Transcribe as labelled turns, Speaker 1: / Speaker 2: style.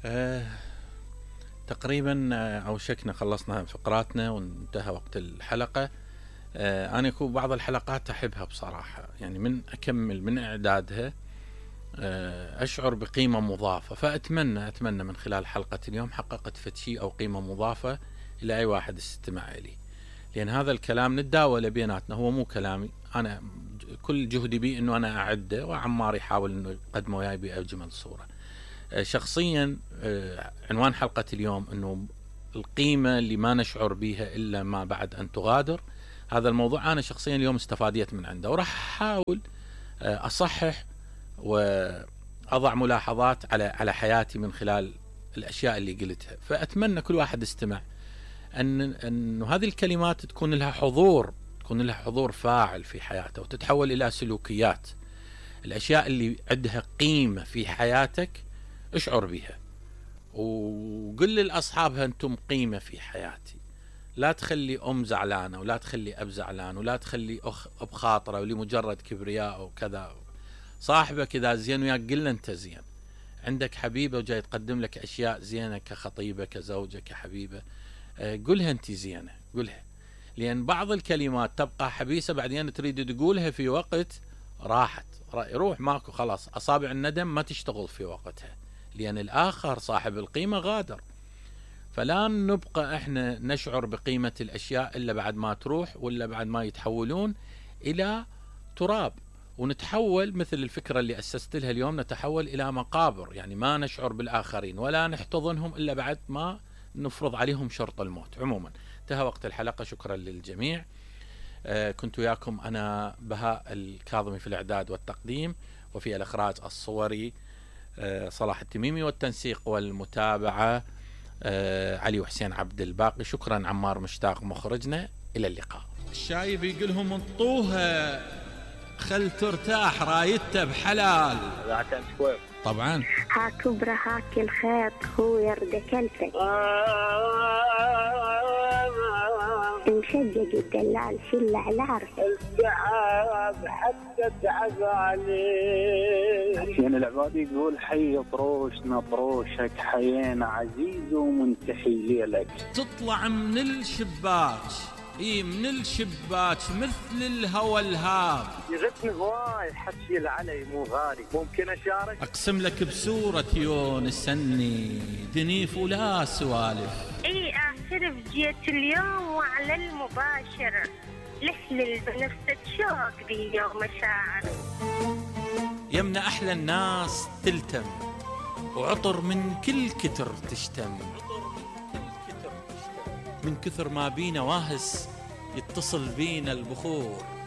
Speaker 1: آه تقريبا أوشكنا خلصنا فقراتنا وانتهى وقت الحلقة. أنا يكون بعض الحلقات أحبها بصراحة، يعني من أكمل من إعدادها أشعر بقيمة مضافة، فأتمنى من خلال حلقة اليوم حققت فتشي أو قيمة مضافة إلى أي واحد استمع إلي، لأن هذا الكلام نتداوله بيناتنا، هو مو كلامي أنا، كل جهدي بي أنه أنا أعده، وعمار يحاول أنه يقدمه وياي بأجمل صورة. شخصيا عنوان حلقة اليوم أنه القيمة اللي ما نشعر بيها إلا ما بعد أن تغادر. هذا الموضوع أنا شخصيا اليوم استفاديت من عنده، وراح أحاول أصحح وأضع ملاحظات على حياتي من خلال الأشياء اللي قلتها. فأتمنى كل واحد استمع أن هذه الكلمات تكون لها حضور فاعل في حياته، وتتحول إلى سلوكيات. الأشياء اللي عندها قيمة في حياتك اشعر بها، وقل لأصحابها أنتم قيمة في حياتي. لا تخلي أم زعلانة، ولا تخلي أب زعلان، ولا تخلي أخ بخاطرة ولمجرد كبرياء وكذا. صاحبك إذا زين وياك قل أنت زين. عندك حبيبة وجاي تقدم لك أشياء زينة كخطيبة كزوجة كحبيبة، قلها أنت زينة، قلها، لأن بعض الكلمات تبقى حبيسة بعدين تريد تقولها في وقت راحت روح ماكو، خلاص أصابع الندم ما تشتغل في وقتها، لأن الآخر صاحب القيمة غادر. فلا نبقى احنا نشعر بقيمة الأشياء إلا بعد ما تروح، ولا بعد ما يتحولون إلى تراب، ونتحول مثل الفكرة اللي أسست لها اليوم، نتحول إلى مقابر. يعني ما نشعر بالآخرين ولا نحتضنهم إلا بعد ما نفرض عليهم شرط الموت. عموما انتهى وقت الحلقة، شكرا للجميع. كنت وياكم أنا بهاء الكاظمي في الإعداد والتقديم، وفي الإخراج الصوري صلاح التميمي، والتنسيق والمتابعة علي وحسين عبد الباقي. شكرا عمار مشتاق مخرجنا، إلى اللقاء. الشايب يقولهم انطوها خل ترتاح رايته بحلال. طبعا
Speaker 2: هاك برا هاك الخيط هو يرد كلفك مشجج الدلال شل على عرفك
Speaker 3: السحاب حتى تعب عليه. حسين العبادي يقول حي طروش نطروشك حيينا عزيز ومنتحي ليلك.
Speaker 1: تطلع من الشباك من الشباك مثل الهوى الهاب،
Speaker 3: يغثني هواي حكي العلي مو غالي، ممكن أشارك؟
Speaker 1: أقسم لك بسورة يونس أني دنيف ولا سوالف.
Speaker 2: أعترف جيت اليوم وعلى المباشر لحلل بنفسك شوق بي يوم مشاعر.
Speaker 1: يمنا أحلى الناس تلتم، وعطر من كل كتر تشتم، من كثر ما بينا واهس يتصل بينا البخور.